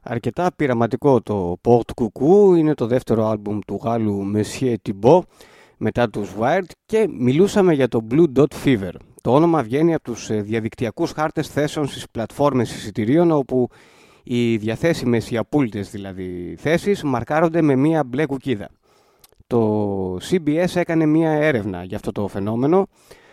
Αρκετά πειραματικό το Port Coucou, είναι το δεύτερο άλμπουμ του Γάλλου Monsieur Thibaut μετά τους Wired και μιλούσαμε για το Blue Dot Fever. Το όνομα βγαίνει από τους διαδικτυακούς χάρτες θέσεων στις πλατφόρμες εισιτηρίων, όπου οι διαθέσιμες, οι απόλυτες δηλαδή θέσεις, μαρκάρονται με μία μπλε κουκίδα. Το CBS έκανε μία έρευνα για αυτό το φαινόμενο,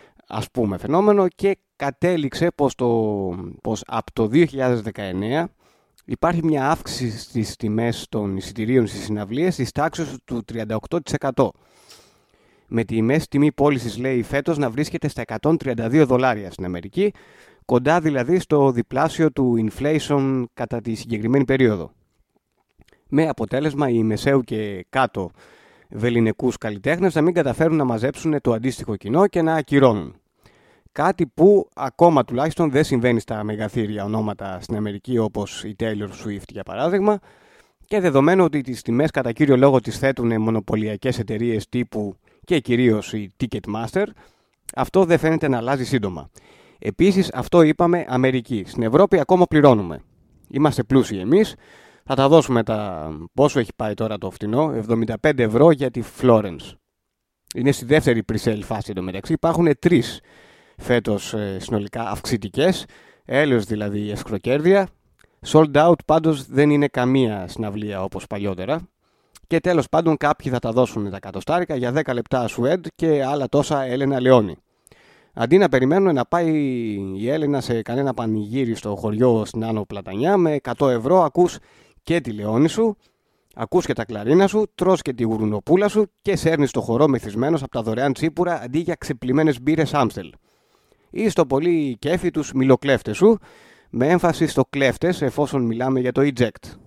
και κατέληξε πως από το 2019 υπάρχει μια αύξηση στις τιμές των εισιτηρίων στις συναυλίες της τάξης του 38%. Με τη μέση τιμή πώλησης, λέει, φέτος να βρίσκεται στα $132 στην Αμερική, κοντά δηλαδή στο διπλάσιο του inflation κατά τη συγκεκριμένη περίοδο. Με αποτέλεσμα οι μεσαίου και κάτω βεληνικούς καλλιτέχνες να μην καταφέρουν να μαζέψουν το αντίστοιχο κοινό και να ακυρώνουν. Κάτι που ακόμα τουλάχιστον δεν συμβαίνει στα μεγαθύρια ονόματα στην Αμερική, όπως η Taylor Swift για παράδειγμα, και δεδομένου ότι τις τιμές κατά κύριο λόγο τις θέτουν μονοπωλιακές εταιρείες τύπου και κυρίως η Ticketmaster, αυτό δεν φαίνεται να αλλάζει σύντομα. Επίσης, αυτό είπαμε Αμερική. Στην Ευρώπη ακόμα πληρώνουμε. Είμαστε πλούσιοι εμείς. Θα τα δώσουμε πόσο έχει πάει τώρα το φτηνό, 75 ευρώ για τη Florence. Είναι στη δεύτερη pre-sale φάση εντωμεταξύ. Υπάρχουν 3 φέτος συνολικά αυξητικές, έλεος δηλαδή εσχροκέρδεια. Sold out πάντως δεν είναι καμία συναυλία όπως παλιότερα. Και τέλος πάντων κάποιοι θα τα δώσουν τα εκατοστάρικα για 10 λεπτά Σουέντ και άλλα τόσα Έλενα Λεόνι. Αντί να περιμένουν να πάει η Έλενα σε κανένα πανηγύρι στο χωριό στην Άνω Πλατανιά, με 100 ευρώ ακούς και τη Λεόνι σου, ακούς και τα κλαρίνα σου, τρως και τη γουρνοπούλα σου και σέρνεις το χορό μεθυσμένος από τα δωρεάν τσίπουρα αντί για ξεπλημμένες μπύρες Άμστελ. Ή στο πολύ κέφι τους μιλοκλέφτες σου, με έμφαση στο κλέφτες εφόσον μιλάμε για το eject.